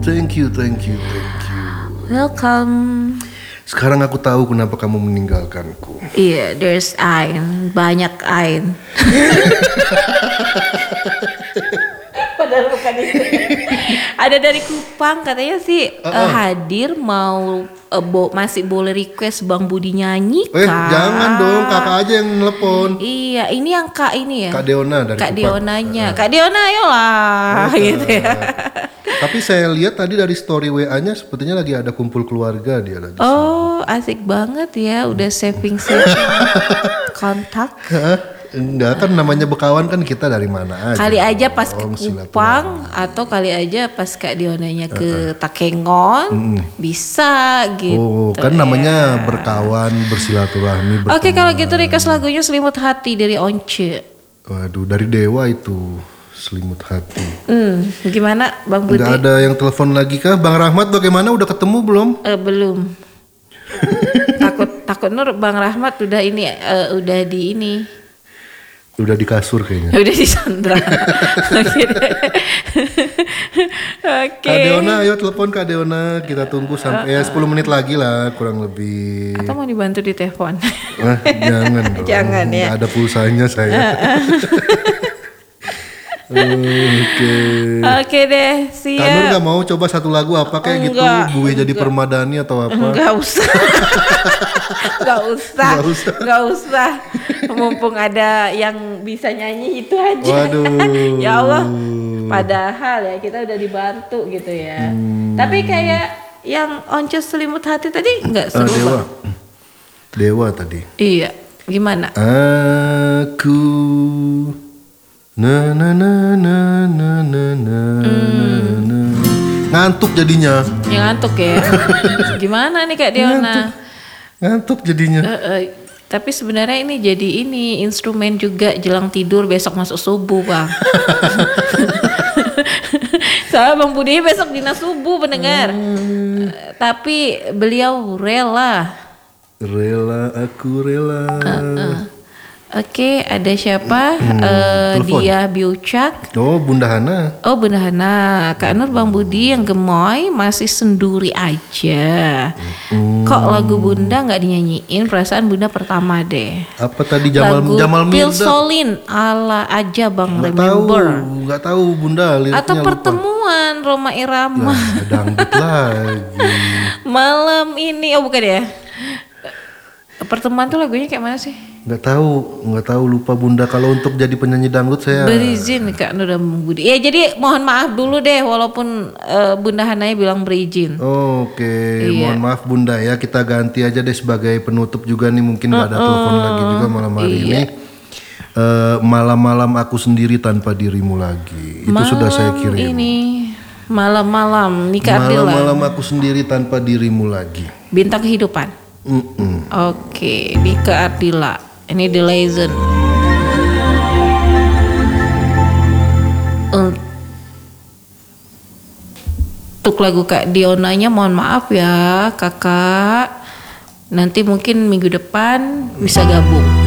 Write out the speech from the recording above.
Thank you. Welcome. Sekarang aku tahu kenapa kamu meninggalkanku. Iya, there's Ain, banyak Ain. Padahal bukan itu. Ada dari Kupang katanya sih hadir mau masih boleh request Bang Budi nyanyi kan? Jangan dong, kakak aja yang nelpon. Iya, ini yang Kak ini ya. Kak Deona dari Kak Kupang. Deonanya. Kak Deona ayolah gitu ya. Tapi saya lihat tadi dari story WA-nya sepertinya lagi ada kumpul keluarga dia lagi. Oh, asik banget ya, udah saving kontak. Enggak kan namanya bekawan kan kita dari mana aja. Kali aja pas ke Kupang atau kali aja pas Kak Dionanya ke Takengon bisa gitu. Oh, kan namanya berkawan, bersilaturahmi. Oke, kalau gitu request lagunya Selimut Hati dari Once. Waduh, dari Dewa itu. Selimut Hati. Gimana Bang Budi? Nggak ada yang telepon lagi kah? Bang Rahmat bagaimana? Udah ketemu belum? Belum. takut Nur Bang Rahmat udah ini udah di ini. Udah di kasur kayaknya. Udah disandra. Oke. Kak Deona, ayo telepon Kak Deona. Kita tunggu sampai 10 menit lagi lah kurang lebih. Atau mau dibantu di telepon? Jangan dong. Jangan ya. Nggak ada pulsanya saya. Oke deh, siap. Kak Nur gak mau coba satu lagu apa kayak gitu, gue jadi permadani atau apa? Enggak usah. Enggak usah. Mumpung ada yang bisa nyanyi itu aja. Waduh. Ya Allah. Padahal ya kita udah dibantu gitu ya. Tapi kayak yang Once Selimut Hati tadi enggak seru. Dewa tadi. Iya. Gimana? Aku na na na na na na na na. Ngantuk jadinya. Ya ngantuk ya. Gimana nih Kak Diona? Ngantuk jadinya. Tapi sebenarnya ini jadi instrumen juga jelang tidur besok masuk subuh Bang. Soalnya Bang Budi besok dinas subuh pendengar. Tapi beliau rela. Aku rela. Oke, ada siapa? Dia Biucak. Oh, Bunda Hana. Oh, Bunda Hana. Kak Nur, Bang Budi yang gemoy masih senduri aja. Kok lagu Bunda nggak dinyanyiin? Perasaan Bunda pertama deh. Apa tadi Jamal Pil Mirdad? Solin ala aja Bang, remember. Nggak tahu Bunda liriknya. Atau pertemuan Roma Irama. Dangdut lagi. Malam ini, oh bukan ya? Pertemuan tuh lagunya kayak mana sih? Nggak tahu lupa Bunda. Kalau untuk jadi penyanyi dangdut saya berizin Kak Nur dan Bang Budi. Ya jadi mohon maaf dulu deh walaupun Bunda Hanaya bilang berizin. Oke. Iya. Mohon maaf Bunda ya, kita ganti aja deh sebagai penutup juga nih, mungkin nggak ada telepon lagi juga malam hari ini. Malam-malam aku sendiri tanpa dirimu lagi. Itu sudah saya kirim. Ini malam-malam Nika Ardila. Malam-malam aku sendiri tanpa dirimu lagi. Bintang kehidupan. Oke, Nika Ardila. Ini The Legend. Untuk lagu Kak Dionanya mohon maaf ya kakak. Nanti mungkin minggu depan bisa gabung.